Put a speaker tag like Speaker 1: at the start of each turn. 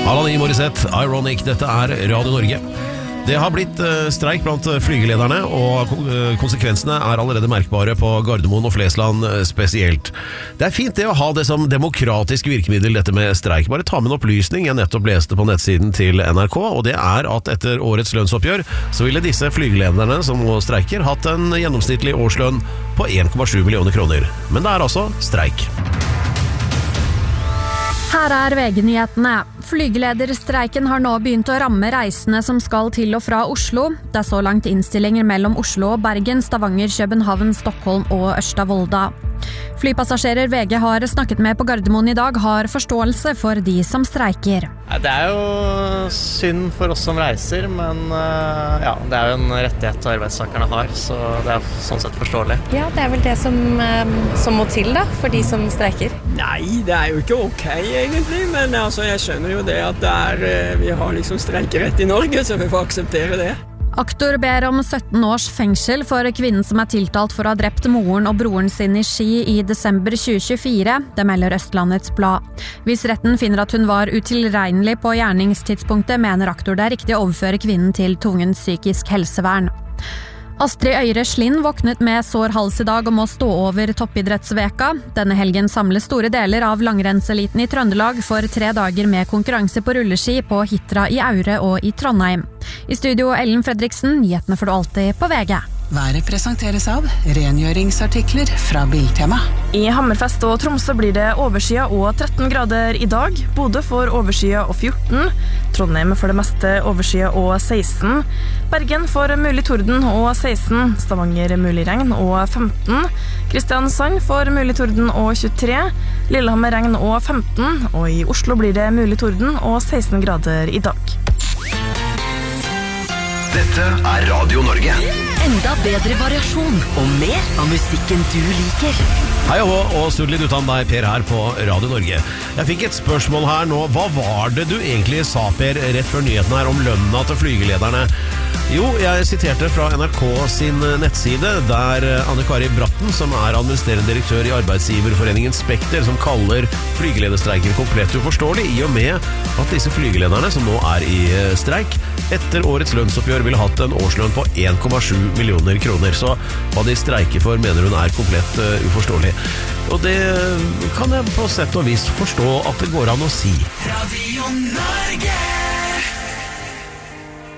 Speaker 1: Alanis Morissette, Ironic, dette Radio Norge. Det har blitt streik blant flygelederne, og konsekvensene allerede merkbare på Gardermoen og Flesland spesielt. Det fint det å ha det som demokratisk virkemiddel, dette med streik. Bare ta med en opplysning jeg nettopp leste på nettsiden til NRK, og det at etter årets lønnsoppgjør så ville disse flygelederne som nå streiker hatt en gjennomsnittlig årslønn på 1,7 millioner kroner. Men det altså streik.
Speaker 2: Her VG-nyhetene. Flygelederstreiken har nå begynt å ramme reisende som skal til og fra Oslo. Det så langt innstillinger mellom Oslo og Bergen, Stavanger, København, Stockholm og Ørsta-Volda. Flypassasjerer VG har snakket med på Gardermoen i dag har forståelse for de som streiker.
Speaker 3: Det jo synd for oss som reiser, men ja, det jo en rettighet arbeidstakerne har, så det sånn sett forståelig.
Speaker 4: Ja, det vel det som må til da, for de som streiker.
Speaker 5: Nei, det jo ikke ok egentlig, men altså, jeg skjønner jo det at vi har liksom streikerett i Norge, så vi får akseptere det.
Speaker 2: Aktor ber om 17 års fengsel for kvinnen som tiltalt for å ha drept moren og broren sin i Ski i desember 2024, det melder Østlandets Blad. Hvis retten finner at hun var utilregnelig på gjerningstidspunktet, mener aktor det riktig å overføre kvinnen til tvungent psykisk helsevern. Astrid Øyre Slind våknet med sår hals i dag og må stå over toppidrettsveka. Denne helgen samles store deler av langrennseliten i Trøndelag for 3 dager med konkurranse på rulleski på Hitra i Aure og i Trondheim. I studio Ellen Fredriksen, nyhetene får du alltid på VG.
Speaker 6: Været presenteres av rengjøringsartikler fra Biltema.
Speaker 7: I Hammerfest og Tromsø blir det overskya og 13 grader i dag. Bodø får overskya og 14. Trondheim for det meste overskya og 16. Bergen får mulig torden og 16. Stavanger mulig regn og 15. Kristiansand får mulig torden og 23. Lillehammer regn og 15. Og i Oslo blir det mulig torden og 16 grader i dag.
Speaker 8: Dette Radio Norge.
Speaker 9: Enda bedre variasjon og mer av musikken du liker.
Speaker 1: Hei og studd litt utan deg, Per, her på Radio Norge. Jeg fikk et spørsmål her nå. Hva var det du egentlig sa, Per, rett før nyheten her om lønna til flygelederne? Jo, jeg siterte fra NRK sin nettside, der Anne-Kari Bratten, som administrerende direktør i arbeidsgiverforeningen Spekter, som kaller flygelederstreiken komplett uforståelig, i og med at disse flygelederne, som nå i streik, etter årets lønnsoppgjør ville hatt en årslønn på 1,7 millioner kroner. Så hva de streiker for, mener hun komplett uforståelig. Og det kan jeg på sett og vis forstå at det går an å si. Radio Norge!